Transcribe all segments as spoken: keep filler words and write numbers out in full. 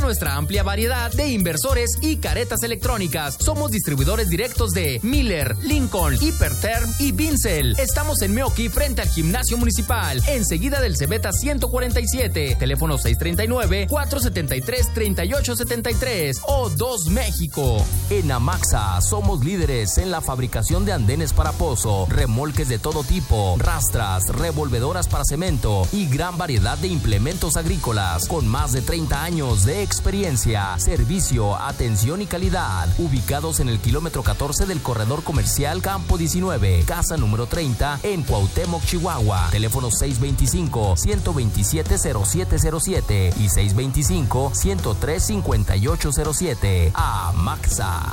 nuestra amplia variedad de inversores y caretas electrónicas. Somos distribuidores directos de Miller, Lincoln, Hiperterm y Vincel. Estamos en Meoqui frente al Gimnasio Municipal, enseguida del Cebeta ciento cuarenta y siete, teléfono seis treinta y nueve, cuatrocientos setenta y tres, treinta y ocho setenta y tres o dos México. En Amaxa somos líderes en la fabricación de andenes para pozo, remolques de todo tipo, rastras, revolvedoras para cemento y gran variedad de implementos agrícolas con más de treinta años de experiencia, servicio, atención y calidad. Ubicados en el kilómetro catorce del corredor comercial Campo diecinueve, casa número treinta en Cuauhtémoc, Chihuahua. Teléfono seis veinticinco, ciento veintisiete, cero siete cero siete y seis veinticinco, ciento tres, cincuenta y ocho cero siete. Amaxa.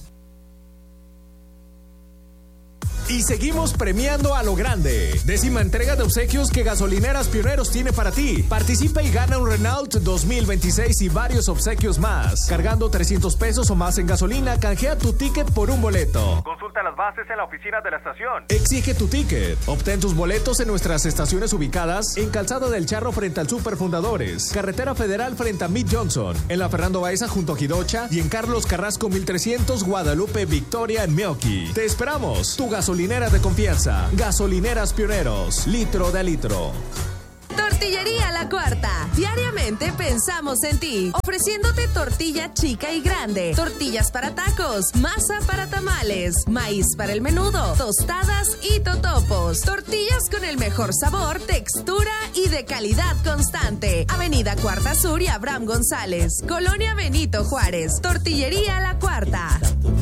Y seguimos premiando a lo grande. Décima entrega de obsequios que Gasolineras Pioneros tiene para ti. Participa y gana un Renault dos mil veintiséis y varios obsequios más. Cargando trescientos pesos o más en gasolina, canjea tu ticket por un boleto. Consulta las bases en la oficina de la estación. Exige tu ticket. Obtén tus boletos en nuestras estaciones ubicadas en Calzada del Charro frente al Super Fundadores, Carretera Federal frente a Mid Johnson, en la Fernando Baeza junto a Jidocha y en Carlos Carrasco mil trescientos, Guadalupe, Victoria, en Meoqui. Te esperamos. Tu gasolina Gasolinera de confianza. Gasolineras Pioneros. Litro de litro. Tortillería La Cuarta. Diariamente pensamos en ti, ofreciéndote tortilla chica y grande, tortillas para tacos, masa para tamales, maíz para el menudo, tostadas y totopos. Tortillas con el mejor sabor, textura y de calidad constante. Avenida Cuarta Sur y Abraham González, Colonia Benito Juárez. Tortillería La Cuarta.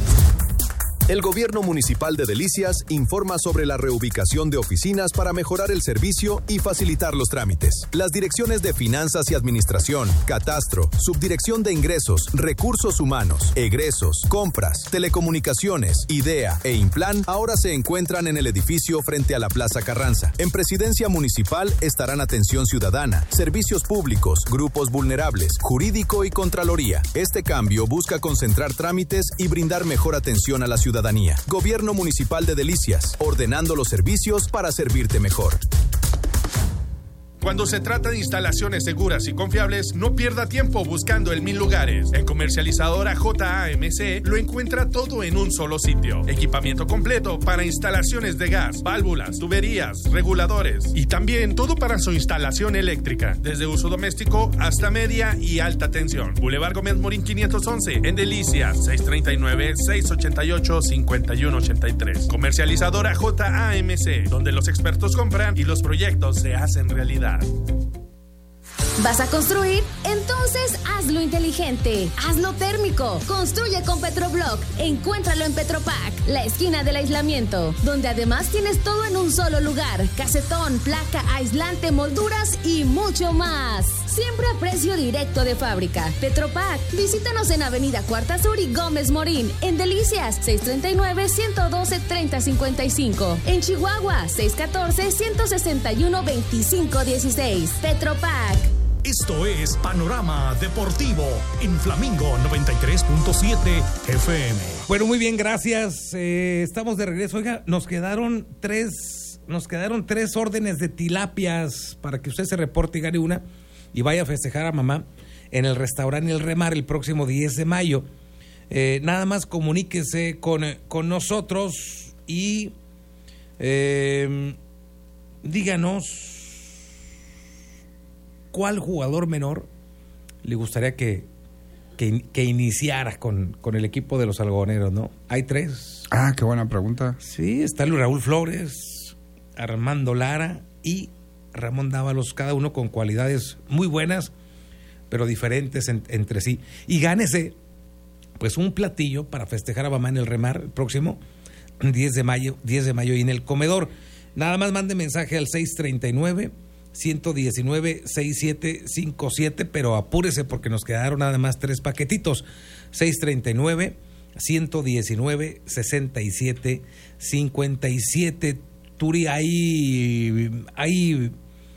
El Gobierno Municipal de Delicias informa sobre la reubicación de oficinas para mejorar el servicio y facilitar los trámites. Las direcciones de Finanzas y Administración, Catastro, Subdirección de Ingresos, Recursos Humanos, Egresos, Compras, Telecomunicaciones, IDEA e Implan ahora se encuentran en el edificio frente a la Plaza Carranza. En Presidencia Municipal estarán Atención Ciudadana, Servicios Públicos, Grupos Vulnerables, Jurídico y Contraloría. Este cambio busca concentrar trámites y brindar mejor atención a la ciudadanía. Gobierno Municipal de Delicias, ordenando los servicios para servirte mejor. Cuando se trata de instalaciones seguras y confiables, no pierda tiempo buscando en mil lugares. En Comercializadora J A M C lo encuentra todo en un solo sitio. Equipamiento completo para instalaciones de gas, válvulas, tuberías, reguladores y también todo para su instalación eléctrica, desde uso doméstico hasta media y alta tensión. Boulevard Gómez Morín quinientos once, en Delicias, seis treinta y nueve, seis ochenta y ocho, cincuenta y uno ochenta y tres. Comercializadora J A M C, donde los expertos compran y los proyectos se hacen realidad. ¿Vas a construir? Entonces hazlo inteligente, hazlo térmico. Construye con Petroblock. Encuéntralo en Petropac, la esquina del aislamiento, donde además tienes todo en un solo lugar: casetón, placa, aislante, molduras y mucho más. Siempre a precio directo de fábrica. Petropac. Visítanos en Avenida Cuarta Sur y Gómez Morín. En Delicias, seis treinta y nueve, ciento doce, treinta cincuenta y cinco. En Chihuahua, seis catorce, ciento sesenta y uno, veinticinco dieciséis. Petropac. Esto es Panorama Deportivo en Flamingo noventa y tres punto siete F M. Bueno, muy bien, gracias. Eh, estamos de regreso. Oiga, nos quedaron tres, nos quedaron tres órdenes de tilapias para que usted se reporte y gane una y vaya a festejar a mamá en el restaurante El Remar el próximo diez de mayo. Eh, nada más comuníquese con, con nosotros y eh, díganos cuál jugador menor le gustaría que, que, que iniciara con, con el equipo de los algodoneros, ¿no? Hay tres. Ah, qué buena pregunta. Sí, está Raúl Flores, Armando Lara y Ramón Dávalos, cada uno con cualidades muy buenas, pero diferentes en, entre sí. Y gánese, pues, un platillo para festejar a mamá en el Remar el próximo diez de mayo, diez de mayo y en el comedor. Nada más mande mensaje al seis treinta y nueve, ciento diecinueve, sesenta y siete cincuenta y siete, pero apúrese porque nos quedaron nada más tres paquetitos. seis treinta y nueve, ciento diecinueve, sesenta y siete cincuenta y siete. Turi, hay, hay,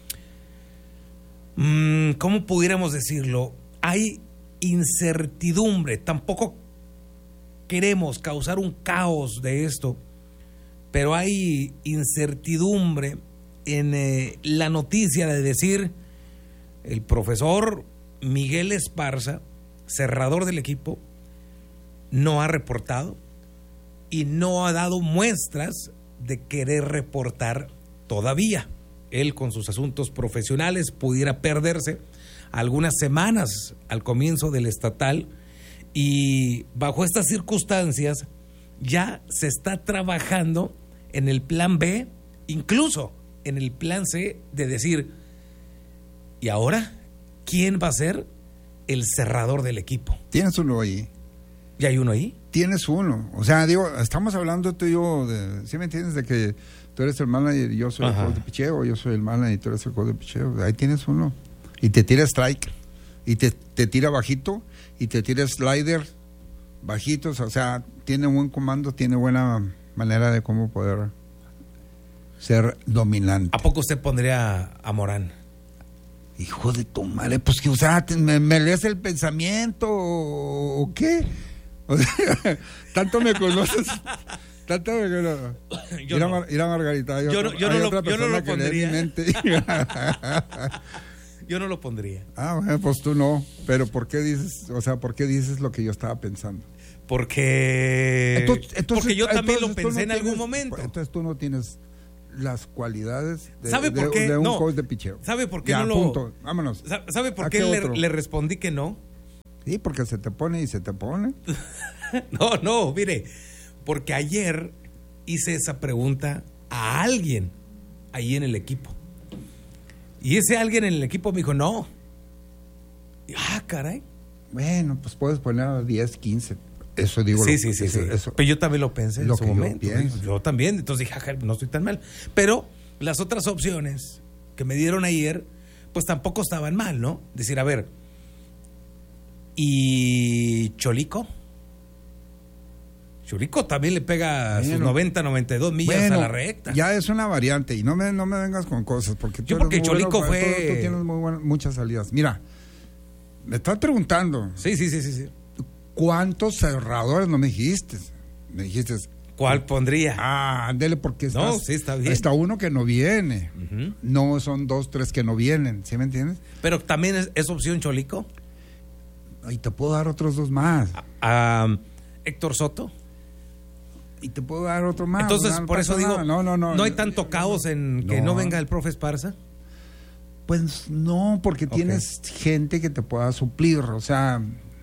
mmm, ¿cómo pudiéramos decirlo? Hay incertidumbre. Tampoco queremos causar un caos de esto, pero hay incertidumbre en eh, la noticia de decir el profesor Miguel Esparza cerrador del equipo, no ha reportado y no ha dado muestras de querer reportar todavía. Él, con sus asuntos profesionales, pudiera perderse algunas semanas al comienzo del estatal, y bajo estas circunstancias ya se está trabajando en el plan B, incluso en el plan C, de decir, ¿y ahora quién va a ser el cerrador del equipo? Tienes uno ahí. ¿Ya hay uno ahí? Tienes uno. O sea, digo, estamos hablando tú y yo, de, ¿sí me entiendes? De que tú eres el manager y yo soy Ajá. el coach de picheo, yo soy el manager y tú eres el coach de picheo. Ahí tienes uno. Y te tira strike, y te, te tira bajito, y te tira slider bajitos. O sea, tiene buen comando, tiene buena manera de cómo poder ser dominante. ¿A poco usted pondría a Morán? Hijo de tu madre, pues que, o sea, ¿me, me lees el pensamiento o, o qué? O sea, tanto me conoces, tanto me conoces. Ir, no. ir a Margarita, hay yo otra, no, yo hay no otra lo, yo no lo que pondría. lee mi mente. Yo no lo pondría. Ah, bueno, pues tú no. Pero ¿por qué dices, o sea, por qué dices lo que yo estaba pensando? Porque, entonces, entonces, porque yo también entonces, lo pensé no en tienes, algún momento. Entonces tú no tienes las cualidades de, ¿Sabe por de, qué? de un no. coach de picheo. ¿Sabe por qué ya, no lo...? Punto. Vámonos. ¿Sabe por qué, qué le, le respondí que no? Sí, porque se te pone y se te pone. no, no, mire, porque ayer hice esa pregunta a alguien ahí en el equipo. Y ese alguien en el equipo me dijo, no. Y, ah, caray. Bueno, pues puedes poner a diez, quince. Eso digo. Sí, lo, sí, sí, eso, sí. Eso, Pero yo también lo pensé en lo su que momento. Yo, yo también. Entonces dije, ah, no estoy tan mal. Pero las otras opciones que me dieron ayer, pues tampoco estaban mal, ¿no? Decir, a ver, ¿y Cholico? Cholico también le pega bueno, sus noventa, noventa y dos millas bueno, a la recta. Ya es una variante y no me, no me vengas con cosas. Porque tú yo porque Cholico bueno, fue... Tú, tú tienes muy buenas, muchas salidas. Mira, me estás preguntando. Sí, sí, sí, sí, sí. ¿Cuántos cerradores no me dijiste? Me dijiste... ¿Cuál pondría? Ah, ándele, porque estás, no, sí, está bien. Está uno que no viene. Uh-huh. No son dos, tres que no vienen. ¿Sí me entiendes? Pero también es, es opción Cholico. Y te puedo dar otros dos más. A, a Héctor Soto. Y te puedo dar otro más. Entonces, no, no por eso digo, no, no, no, ¿no hay tanto caos en que no, no venga el profe Esparza? Pues no, porque okay. tienes gente que te pueda suplir. O sea,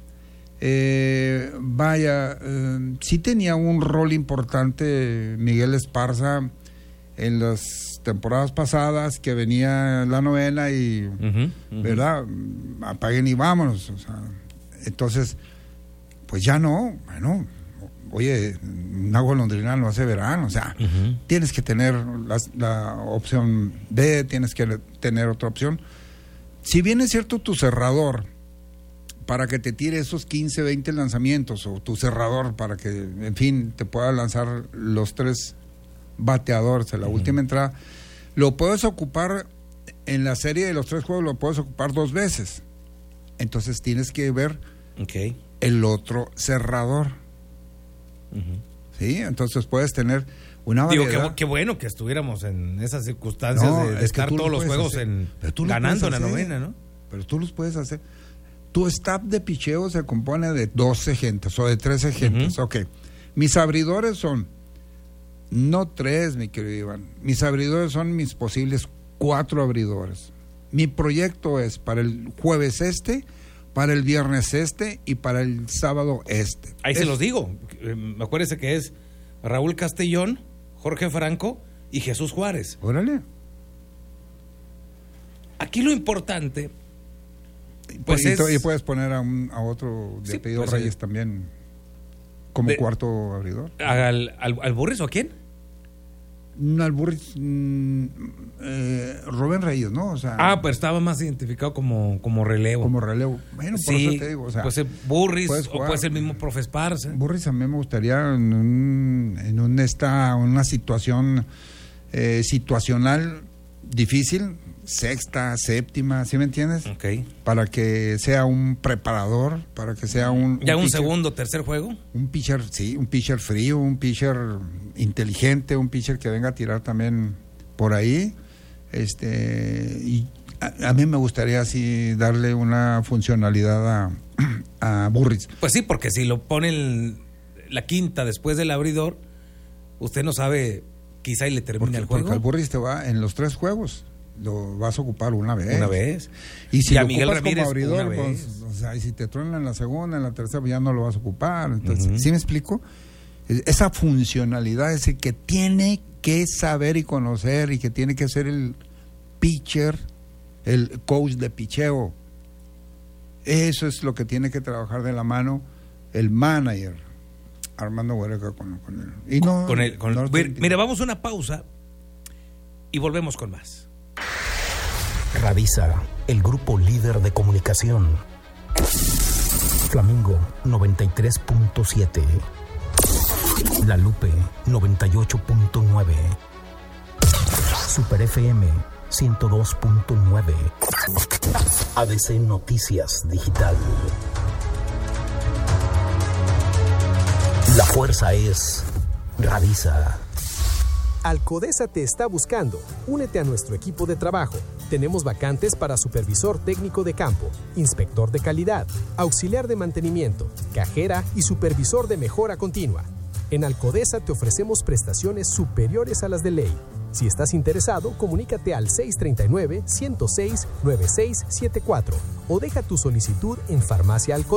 eh, vaya, eh, sí tenía un rol importante Miguel Esparza en las temporadas pasadas, que venía la novena y, uh-huh, uh-huh. ¿verdad? Apaguen y vámonos. O sea, entonces, pues ya no, bueno... Oye, una golondrina no hace verano, o sea, uh-huh. tienes que tener la, la opción B, tienes que tener otra opción. Si bien es cierto tu cerrador, para que te tire esos quince, veinte lanzamientos, o tu cerrador para que, en fin, te pueda lanzar los tres bateadores en la uh-huh. última entrada, lo puedes ocupar en la serie de los tres juegos, lo puedes ocupar dos veces. Entonces tienes que ver okay. el otro cerrador. Uh-huh. Sí, entonces puedes tener una variedad. Digo, qué, qué bueno que estuviéramos en esas circunstancias no, de, de estar todos los juegos en, ganando en la novena, ¿no? Pero tú los puedes hacer. Tu staff de picheo se compone de doce gentes o de trece gentes. Uh-huh. Ok, mis abridores son no tres, mi querido Iván. Mis abridores son mis posibles cuatro abridores. Mi proyecto es para el jueves este, para el viernes este y para el sábado este. Ahí es... se los digo. Acuérdese que es Raúl Castellón, Jorge Franco y Jesús Juárez. Órale. Aquí lo importante, pues, pues y, es... y puedes poner a, un, a otro de sí, apellido pues, Reyes eh... también como de... cuarto abridor. ¿Al, al, al Burris o a quién? No, al Burris, mm, eh, Rubén Reyes, ¿no? O sea, ah, pues estaba más identificado como, como relevo. Como relevo. Bueno, por sí, eso te digo. O sea, puede ser Burris o puede ser el mismo profe Esparza. Burris a mí me gustaría en, un, en un esta, una situación eh, situacional difícil, sexta, séptima, ¿sí me entiendes? Ok. Para que sea un preparador, para que sea un... ¿Ya un, un pitcher, segundo, tercer juego? Un pitcher, sí, un pitcher frío, un pitcher inteligente, un pitcher que venga a tirar también por ahí. Este, y a, a mí me gustaría así darle una funcionalidad a, a Burris. Pues sí, porque si lo ponen la quinta después del abridor, usted no sabe, quizá y le termina porque, el juego. Porque al Burris te va en los tres juegos, lo vas a ocupar una vez. Una vez. Y si y a lo Miguel ocupas Ramírez, como abridor, una pues, vez. o sea, y si te truenan en la segunda, en la tercera, pues ya no lo vas a ocupar. Entonces, Uh-huh. ¿sí me explico? Esa funcionalidad, ese que tiene que saber y conocer y que tiene que ser el pitcher, el coach de picheo. Eso es lo que tiene que trabajar de la mano el manager, Armando Huereca, con, con él. Y no, con el, con no, el, mira, mira, vamos a una pausa y volvemos con más. Radisa, el grupo líder de comunicación. Flamingo noventa y tres punto siete. La Lupe noventa y ocho punto nueve. Super F M ciento dos punto nueve. A D C Noticias Digital. La fuerza es Radisa. Alcodesa te está buscando. Únete a nuestro equipo de trabajo. Tenemos vacantes para supervisor técnico de campo, inspector de calidad, auxiliar de mantenimiento, cajera y supervisor de mejora continua. En Alcodesa te ofrecemos prestaciones superiores a las de ley. Si estás interesado, comunícate al seis tres nueve, uno cero seis, nueve seis siete cuatro o deja tu solicitud en Farmacia Alcodesa.